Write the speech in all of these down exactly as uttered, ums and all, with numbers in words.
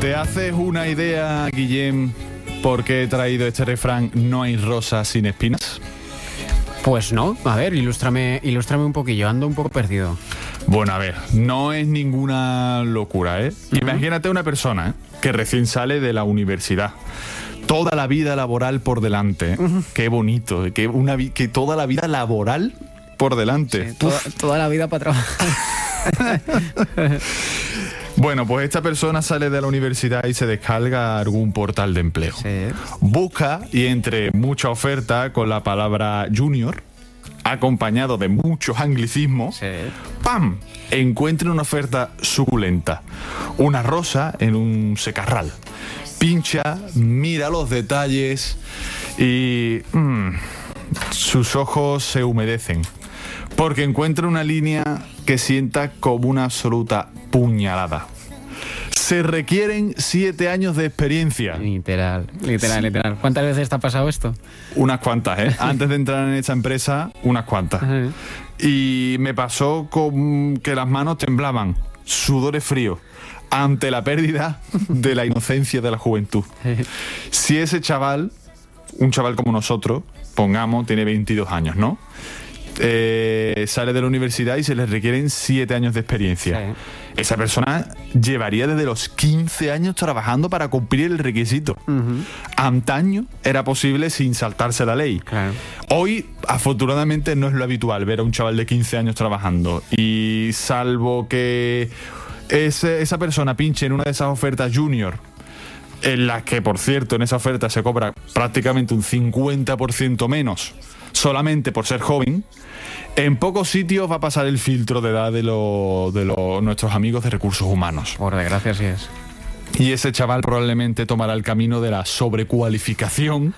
¿Te haces una idea, Guillem, por qué he traído este refrán "no hay rosas sin espinas"? Pues no, a ver, ilústrame, ilústrame un poquillo, ando un poco perdido. Bueno, a ver, no es ninguna locura, ¿eh? Uh-huh. Imagínate una persona ¿eh? que recién sale de la universidad. Toda la vida laboral por delante. ¿eh? Uh-huh. Qué bonito, que, una, que toda la vida laboral por delante. Sí, toda, toda la vida para trabajar. Bueno, pues esta persona sale de la universidad y se descarga algún portal de empleo. Sí. Busca y entre mucha oferta con la palabra junior, acompañado de muchos anglicismos, sí. ¡pam! Encuentra una oferta suculenta. Una rosa en un secarral. Pincha, mira los detalles y mmm, sus ojos se humedecen. Porque encuentra una línea que sienta como una absoluta puñalada. Se requieren siete años de experiencia. Literal, literal, sí. literal. ¿Cuántas veces te ha pasado esto? Unas cuantas, ¿eh? Antes de entrar en esta empresa, unas cuantas. Ajá. Y me pasó con que las manos temblaban, sudores fríos, ante la pérdida de la inocencia de la juventud. Si ese chaval, un chaval como nosotros, pongamos, tiene veintidós años, ¿no? Eh, sale de la universidad y se le requieren siete años de experiencia. Sí. Esa persona llevaría desde los quince años trabajando para cumplir el requisito. Uh-huh. Antaño era posible sin saltarse la ley. Claro. Hoy, afortunadamente, no es lo habitual ver a un chaval de quince años trabajando. Y salvo que ese, esa persona pinche en una de esas ofertas junior, en las que, por cierto, en esa oferta se cobra prácticamente un cincuenta por ciento menos solamente por ser joven, en pocos sitios va a pasar el filtro de edad de, lo, de lo, nuestros amigos de recursos humanos. Por desgracia, sí es. Y ese chaval probablemente tomará el camino de la sobrecualificación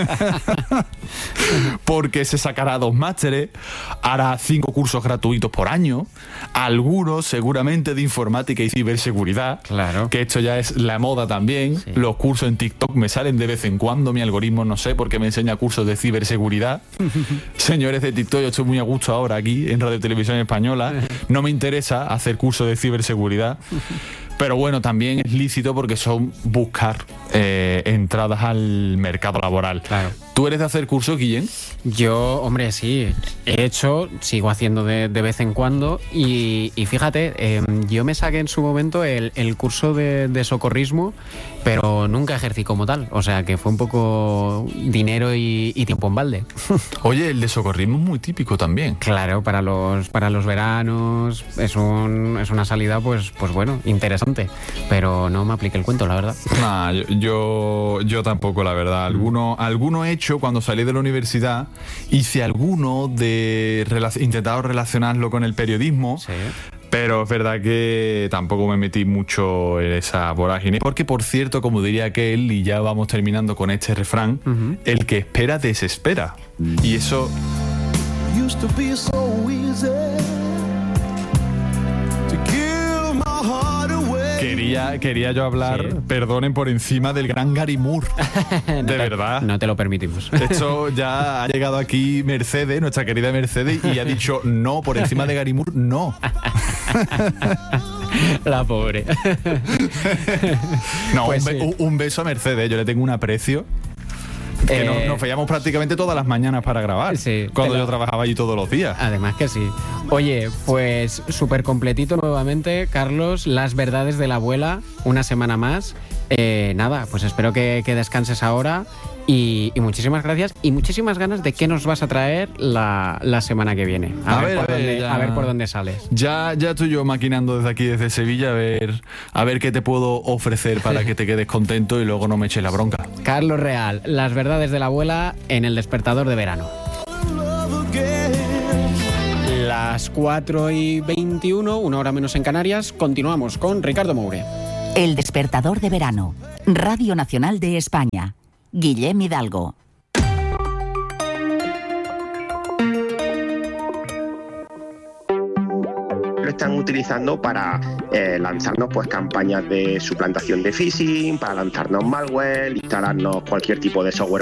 porque se sacará dos másteres, hará cinco cursos gratuitos por año, algunos seguramente de informática y ciberseguridad, claro. que esto ya es la moda también. Sí. Los cursos en TikTok me salen de vez en cuando, mi algoritmo no sé por qué me enseña cursos de ciberseguridad. Señores de TikTok, yo estoy muy a gusto ahora aquí en Radio Televisión Española, no me interesa hacer cursos de ciberseguridad. Pero bueno, también es lícito porque son buscar eh, entradas al mercado laboral. Claro. ¿Tú eres de hacer cursos, Guillem? Yo, hombre, sí. He hecho, sigo haciendo de, de vez en cuando. Y, y fíjate, eh, yo me saqué en su momento el, el curso de, de socorrismo, pero nunca ejercí como tal. O sea, que fue un poco dinero y, y tiempo en balde. Oye, el de socorrismo es muy típico también. Claro, para los, para los veranos es, un, es una salida, pues, pues bueno, interesante. Pero no me apliqué el cuento, la verdad. Nah, yo, yo, yo tampoco, la verdad. Alguno, alguno he hecho cuando salí de la universidad, hice alguno de relac- intentado relacionarlo con el periodismo. Sí. Pero es verdad que tampoco me metí mucho en esa vorágine. Porque, por cierto, como diría aquel, y ya vamos terminando con este refrán, uh-huh. el que espera desespera. Y eso... Quería, quería yo hablar, sí. perdonen, por encima del gran Gary Moore. no de te, verdad. No te lo permitimos. De hecho, ya ha llegado aquí Mercedes, nuestra querida Mercedes, y ha dicho no, por encima de Gary Moore, no. La pobre. No, pues un, be- sí. un beso a Mercedes, yo le tengo un aprecio. Que eh, nos, nos veíamos prácticamente todas las mañanas para grabar, sí, cuando pero, yo trabajaba allí todos los días. Además que sí. Oye, pues súper completito nuevamente, Carlos, las verdades de la abuela, una semana más. Eh, nada, pues espero que, que descanses ahora y, y muchísimas gracias y muchísimas ganas de qué nos vas a traer la, la semana que viene. A, a, ver, ver, por a, ver, dónde, ya, a ver por dónde sales. Ya, ya estoy yo maquinando desde aquí, desde Sevilla, a ver, a ver qué te puedo ofrecer para que te quedes contento y luego no me eches la bronca. Carlos Real, las verdades de la abuela en El Despertador de Verano. Las cuatro y veintiuno, una hora menos en Canarias, continuamos con Ricardo Moure. El Despertador de Verano, Radio Nacional de España. Guillem Hidalgo. Lo están utilizando para eh, lanzarnos pues campañas de suplantación de phishing, para lanzarnos malware, instalarnos cualquier tipo de software